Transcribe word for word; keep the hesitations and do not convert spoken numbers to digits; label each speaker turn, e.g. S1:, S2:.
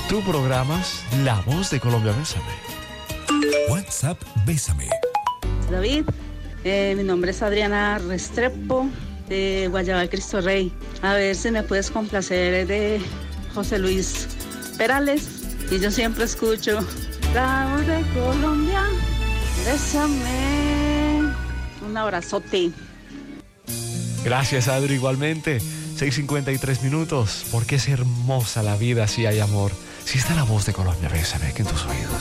S1: Tú programas La Voz de Colombia. Bésame.
S2: WhatsApp Bésame.
S3: David, eh, mi nombre es Adriana Restrepo, de Guayabal Cristo Rey. A ver si me puedes complacer de José Luis Perales. Y yo siempre escucho La Voz de Colombia, bésame. Un abrazote.
S1: Gracias, Adri, igualmente. seis cincuenta y tres minutos. Porque es hermosa la vida si hay amor. Si está La Voz de Colombia, bésame, que en tus oídos.